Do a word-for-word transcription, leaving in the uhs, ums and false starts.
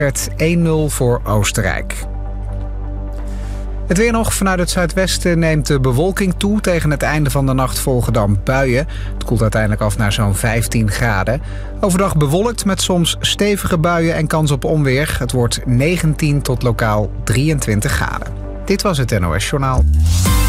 werd één nul voor Oostenrijk. Het weer nog. Vanuit het zuidwesten neemt de bewolking toe. Tegen het einde van de nacht volgen dan buien. Het koelt uiteindelijk af naar zo'n vijftien graden. Overdag bewolkt met soms stevige buien en kans op onweer. Het wordt negentien tot lokaal drieëntwintig graden. Dit was het N O S Journaal.